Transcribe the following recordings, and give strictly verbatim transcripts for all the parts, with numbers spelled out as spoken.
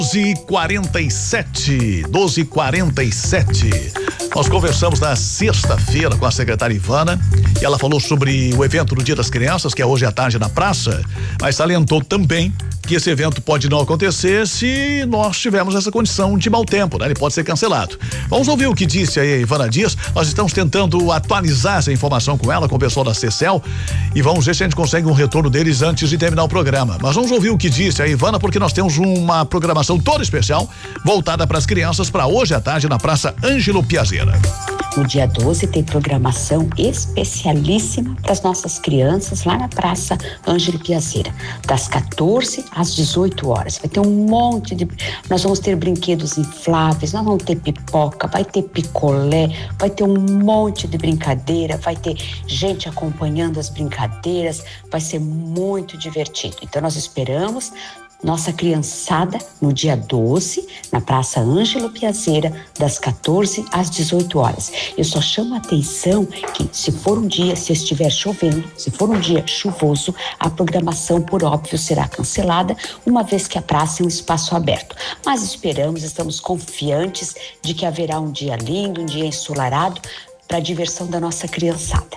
doze e quarenta e sete, doze e quarenta e sete. Nós conversamos na sexta-feira com a secretária Ivana e ela falou sobre o evento do Dia das Crianças, que é hoje à tarde na praça, mas salientou também que esse evento pode não acontecer se nós tivermos essa condição de mau tempo, né? Ele pode ser cancelado. Vamos ouvir o que disse aí a Ivana Dias. Nós estamos tentando atualizar essa informação com ela, com o pessoal da CECEL, e vamos ver se a gente consegue um retorno deles antes de terminar o programa. Mas vamos ouvir o que disse a Ivana, porque nós temos uma programação toda especial voltada para as crianças para hoje à tarde na Praça Ângelo Piazeira. No dia doze tem programação especialíssima para as nossas crianças lá na Praça Ângelo Piazeira, das quatorze às dezoito horas. Vai ter um monte de... Nós vamos ter brinquedos infláveis, nós vamos ter pipoca, vai ter picolé, vai ter um monte de brincadeira, vai ter gente acompanhando as brincadeiras, vai ser muito divertido. Então nós esperamos nossa criançada no dia doze, na Praça Ângelo Piazeira, das quatorze às dezoito horas. Eu só chamo a atenção que, se for um dia, se estiver chovendo, se for um dia chuvoso, a programação, por óbvio, será cancelada, uma vez que a praça é um espaço aberto. Mas esperamos, estamos confiantes de que haverá um dia lindo, um dia ensolarado, para a diversão da nossa criançada.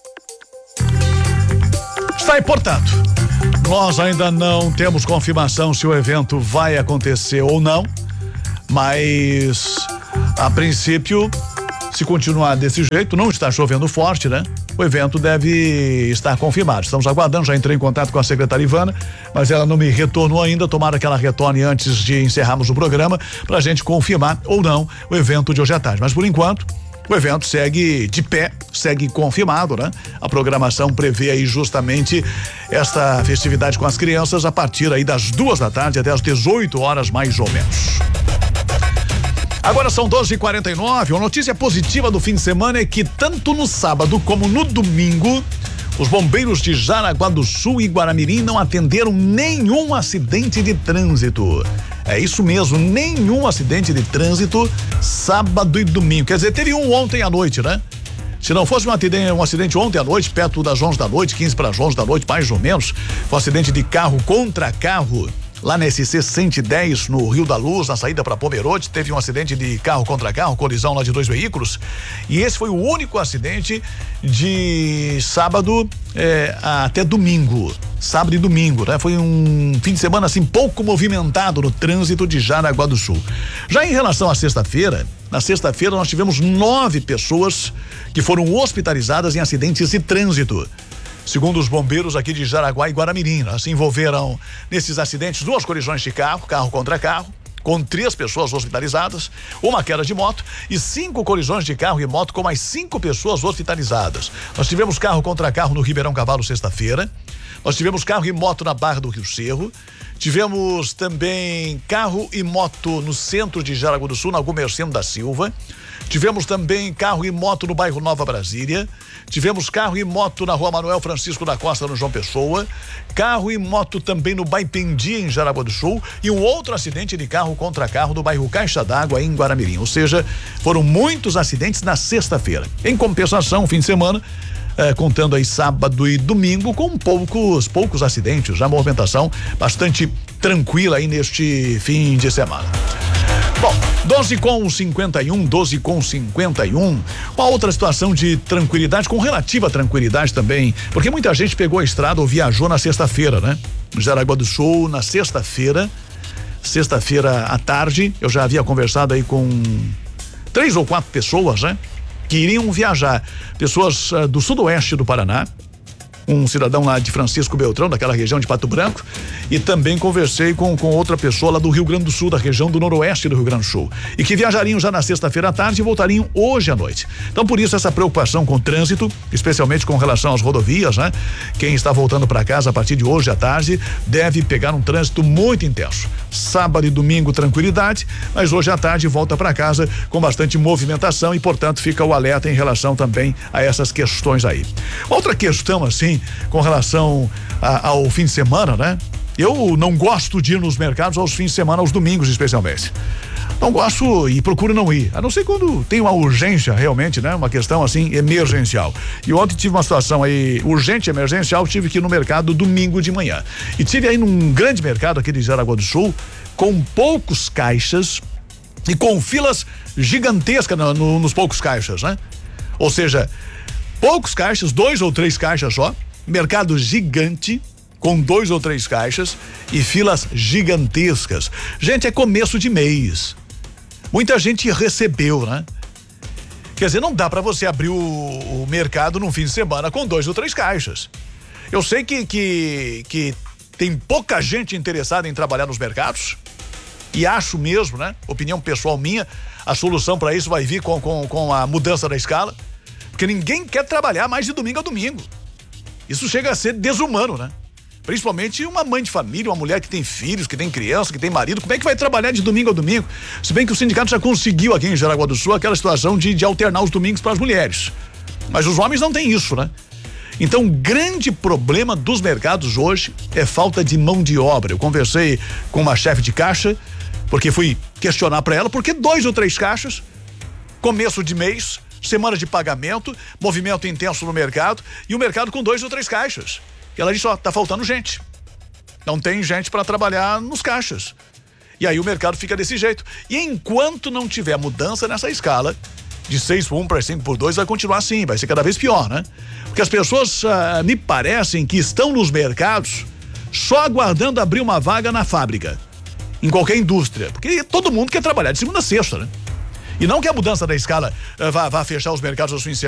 Está aí, portanto, nós ainda não temos confirmação se o evento vai acontecer ou não, mas a princípio, se continuar desse jeito, não está chovendo forte, né? O evento deve estar confirmado. Estamos aguardando, já entrei em contato com a secretária Ivana, mas ela não me retornou ainda. Tomara que ela retorne antes de encerrarmos o programa para a gente confirmar ou não o evento de hoje à tarde. Mas por enquanto, o evento segue de pé, segue confirmado, né? A programação prevê aí justamente esta festividade com as crianças a partir aí das duas da tarde até as dezoito horas, mais ou menos. Agora são doze e quarenta e nove. Uma notícia positiva do fim de semana é que tanto no sábado como no domingo, os bombeiros de Jaraguá do Sul e Guaramirim não atenderam nenhum acidente de trânsito. É isso mesmo, nenhum acidente de trânsito sábado e domingo. Quer dizer, teve um ontem à noite, né? Se não fosse um acidente, um acidente ontem à noite, perto das onze da noite, quinze para as onze da noite, mais ou menos, foi um acidente de carro contra carro, lá na S C cento e dez, no Rio da Luz, na saída para Pomerode, teve um acidente de carro contra carro, colisão lá de dois veículos, e esse foi o único acidente de sábado é, até domingo, sábado e domingo, né? Foi um fim de semana assim pouco movimentado no trânsito de Jaraguá do Sul. Já em relação à sexta-feira, na sexta-feira nós tivemos nove pessoas que foram hospitalizadas em acidentes de trânsito. Segundo os bombeiros aqui de Jaraguá e Guaramirim, se envolveram nesses acidentes duas colisões de carro, carro contra carro, com três pessoas hospitalizadas, uma queda de moto e cinco colisões de carro e moto com mais cinco pessoas hospitalizadas. Nós tivemos carro contra carro no Ribeirão Cavalo sexta-feira, nós tivemos carro e moto na Barra do Rio Cerro, tivemos também carro e moto no centro de Jaraguá do Sul, na Gomerciano da Silva, tivemos também carro e moto no bairro Nova Brasília, tivemos carro e moto na Rua Manuel Francisco da Costa, no João Pessoa, carro e moto também no Baipendi, em Jaraguá do Sul, e um outro acidente de carro contra carro no bairro Caixa d'Água, em Guaramirim. Ou seja, foram muitos acidentes na sexta-feira. Em compensação, fim de semana, eh, contando aí sábado e domingo, com poucos, poucos acidentes, já movimentação bastante tranquila aí neste fim de semana. Bom, doze com cinquenta e um, doze com cinquenta e um. Uma outra situação de tranquilidade, com relativa tranquilidade também, porque muita gente pegou a estrada ou viajou na sexta-feira, né? No Jaraguá do Sul, na sexta-feira, sexta-feira à tarde, eu já havia conversado aí com três ou quatro pessoas, né? Que iriam viajar, pessoas uh, do sudoeste do Paraná, um cidadão lá de Francisco Beltrão, daquela região de Pato Branco, e também conversei com, com outra pessoa lá do Rio Grande do Sul, da região do noroeste do Rio Grande do Sul, e que viajariam já na sexta-feira à tarde e voltariam hoje à noite. Então, por isso, essa preocupação com o trânsito, especialmente com relação às rodovias, né? Quem está voltando para casa a partir de hoje à tarde deve pegar um trânsito muito intenso. Sábado e domingo, tranquilidade, mas hoje à tarde volta para casa com bastante movimentação e, portanto, fica o alerta em relação também a essas questões aí. Outra questão, assim, com relação a, ao fim de semana, né? Eu não gosto de ir nos mercados aos fins de semana, aos domingos especialmente. Não gosto e procuro não ir, a não ser quando tem uma urgência realmente, né? Uma questão assim emergencial. E ontem tive uma situação aí urgente, emergencial, tive que ir no mercado domingo de manhã. E tive aí num grande mercado aqui de Jaraguá do Sul, com poucos caixas e com filas gigantescas no, no, nos poucos caixas, né? Ou seja, poucos caixas, dois ou três caixas só, mercado gigante, com dois ou três caixas e filas gigantescas. Gente, é começo de mês. Muita gente recebeu, né? Quer dizer, não dá para você abrir o, o mercado num fim de semana com dois ou três caixas. Eu sei que, que, que tem pouca gente interessada em trabalhar nos mercados e acho mesmo, né? Opinião pessoal minha, a solução para isso vai vir com, com, com a mudança da escala, porque ninguém quer trabalhar mais de domingo a domingo. Isso chega a ser desumano, né? Principalmente uma mãe de família, uma mulher que tem filhos, que tem criança, que tem marido, como é que vai trabalhar de domingo a domingo? Se bem que o sindicato já conseguiu aqui em Jaraguá do Sul aquela situação de, de alternar os domingos para as mulheres. Mas os homens não têm isso, né? Então, o grande problema dos mercados hoje é falta de mão de obra. Eu conversei com uma chefe de caixa, porque fui questionar para ela, porque dois ou três caixas, começo de mês, semana de pagamento, movimento intenso no mercado e o mercado com dois ou três caixas. E ela disse, ó, tá faltando gente. Não tem gente para trabalhar nos caixas. E aí o mercado fica desse jeito. E enquanto não tiver mudança nessa escala, de seis por um para cinco por dois, vai continuar assim, vai ser cada vez pior, né? Porque as pessoas ah, me parecem que estão nos mercados só aguardando abrir uma vaga na fábrica, em qualquer indústria. Porque todo mundo quer trabalhar de segunda a sexta, né? E não que a mudança da escala uh, vá, vá fechar os mercados aos fins de semana.